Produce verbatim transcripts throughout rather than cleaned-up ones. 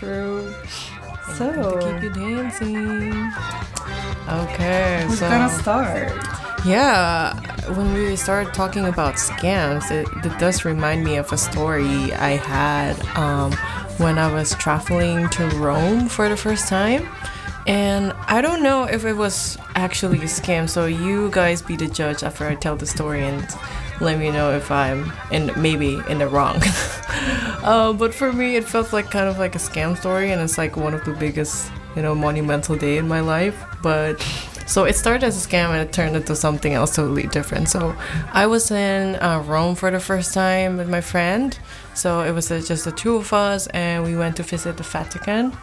True. So to keep you dancing. Okay, who's so gonna start? Yeah, when we started talking about scams, it, it does remind me of a story I had um, when I was traveling to Rome for the first time. And I don't know if it was actually a scam, so you guys be the judge after I tell the story and let me know if I'm in maybe in the wrong. uh, but for me, it felt like kind of like a scam story, and it's like one of the biggest, you know, monumental day in my life. But so it started as a scam and it turned into something else totally different. So I was in uh, Rome for the first time with my friend. So it was uh, just the two of us, and we went to visit the Vatican.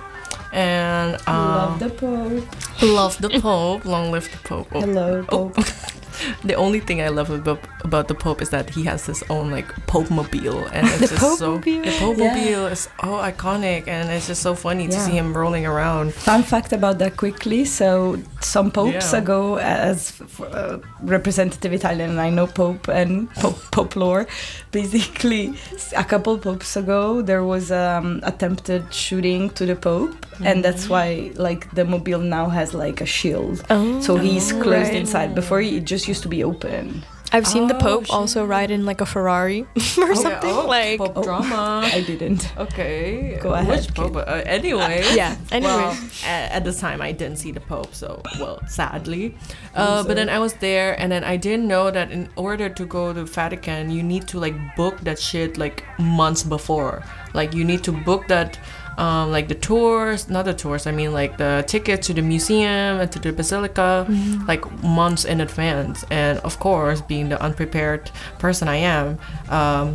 And uh, love the Pope. Love the Pope. Long live the Pope. Oh. Hello, Pope. Oh. The only thing I love about about the Pope is that he has his own like Pope mobile, and it's the just Pope so mobile? the Pope Yeah. mobile is oh iconic, and it's just so funny to Yeah. see him rolling around. Fun fact about that quickly. So some popes Yeah. ago, as f- uh, representative Italian, I know Pope and Pope, Pope lore. Basically, a couple popes ago, there was um, attempted shooting to the Pope, mm-hmm. and that's why like the mobile now has like a shield. Oh, so he's oh, closed right. inside. Before it just used to be open. I've seen the Oh, Pope shit. also ride in like a Ferrari or something oh, like. Pope Oh. drama. I didn't. Okay, Go ahead, Which Pope? Uh, anyway, Yeah. Anyway, Well, at, at the time I didn't see the Pope, so well, sadly. Uh, but then I was there, and then I didn't know that in order to go to Vatican, you need to like book that shit like months before. Like you need to book that. Um, like the tours, not the tours, I mean like the tickets to the museum and to the basilica, mm-hmm. like months in advance. And of course, being the unprepared person I am, um,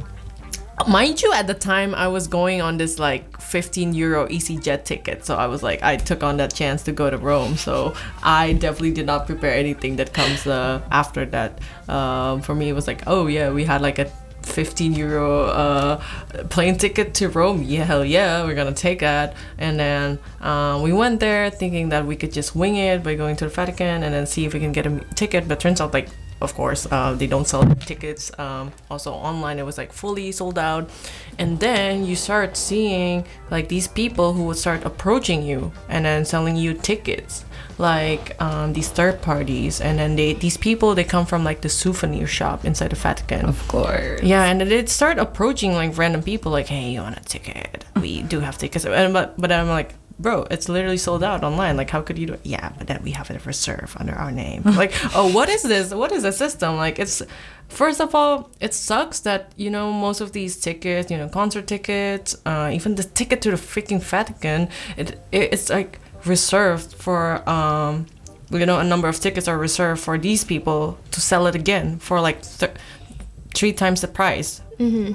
mind you, at the time I was going on this like fifteen euro EasyJet ticket. So I was like, I took on that chance to go to Rome. So I definitely did not prepare anything that comes uh, after that. Um, for me, it was like, oh yeah, we had like a fifteen euro uh, plane ticket to Rome. Yeah, hell yeah, we're gonna take that. And then uh, we went there thinking that we could just wing it by going to the Vatican and then see if we can get a ticket. But turns out like, of course, uh, they don't sell tickets. Um, also online, it was like fully sold out. And then you start seeing like these people who would start approaching you and then selling you tickets. Like um, these third parties, and then they these people they come from like the souvenir shop inside the Vatican. Of course. Yeah, and then they'd start approaching like random people, like, "Hey, you want a ticket? We do have tickets." And but but I'm like, bro, it's literally sold out online. Like, how could you do it? Yeah, but then we have it reserved under our name. Like, oh, what is this? What is the system? Like, it's first of all, it sucks that you know most of these tickets, you know, concert tickets, uh, even the ticket to the freaking Vatican, it, it it's like. reserved for um you know a number of tickets are reserved for these people to sell it again for like th- three times the price. mm-hmm.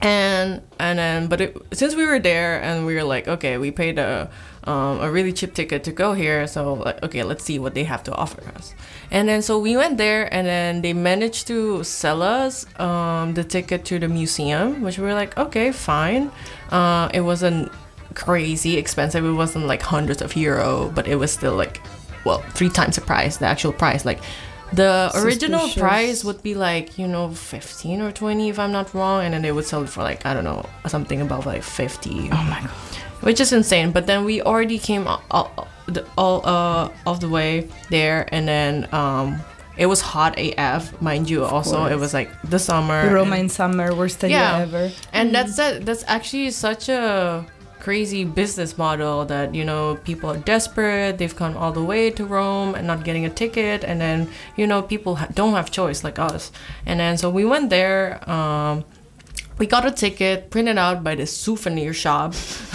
and and then but it, since we were there and we were like, okay, we paid a um, a really cheap ticket to go here, so like, okay, let's see what they have to offer us. And then so we went there, and then they managed to sell us um the ticket to the museum, which we were like, okay, fine. Uh it wasn't crazy expensive. It wasn't like hundreds of euro, but it was still like, well, three times the price, the actual price. Like the original Suspicious. price would be like, you know, fifteen or twenty if I'm not wrong, and then they would sell it for like, I don't know, something above like fifty. Oh my god. Which is insane. But then we already came all, all, all uh of the way there, and then um it was hot A F, mind you. Also, course. it was like the summer. The Roma and- in summer, worst idea Yeah. ever. And that's a, that's actually such a crazy business model that, you know, people are desperate, they've come all the way to Rome and not getting a ticket, and then, you know, people ha- don't have choice like us. And then so we went there, um, we got a ticket printed out by the souvenir shop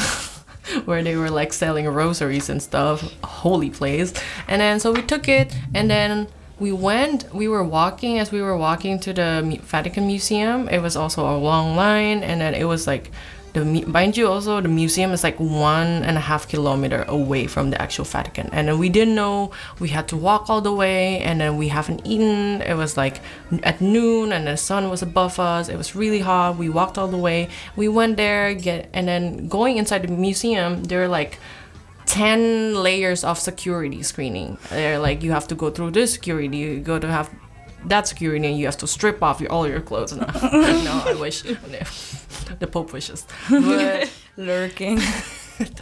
where they were like selling rosaries and stuff, holy place. And then so we took it, and then we went, we were walking, as we were walking to the Mu- Vatican Museum, it was also a long line, and then it was like, the mu- mind you also, the museum is like one and a half kilometer away from the actual Vatican. And then we didn't know we had to walk all the way, and then we haven't eaten. It was like at noon, and the sun was above us. It was really hot. We walked all the way. We went there, get, and then going inside the museum, there were like ten layers of security screening. They're like, you have to go through this security, you go to have that security, and you have to strip off your, all your clothes. No, no, I wish. The Pope wishes. But Lurking. the